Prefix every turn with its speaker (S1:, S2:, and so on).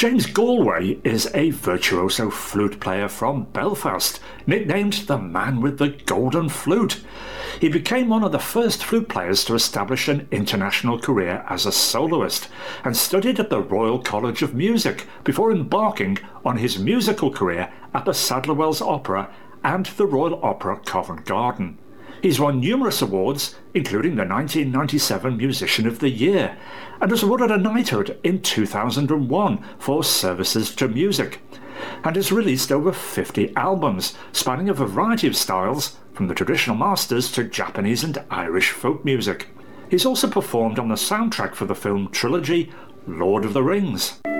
S1: James Galway is a virtuoso flute player from Belfast, nicknamed the Man with the Golden Flute. He became one of the first flute players to establish an international career as a soloist, and studied at the Royal College of Music before embarking on his musical career at the Sadler Wells Opera and the Royal Opera Covent Garden. He's won numerous awards, including the 1997 Musician of the Year, and was awarded a knighthood in 2001 for services to music, and has released over 50 albums, spanning a variety of styles, from the traditional masters to Japanese and Irish folk music. He's also performed on the soundtrack for the film trilogy Lord of the Rings.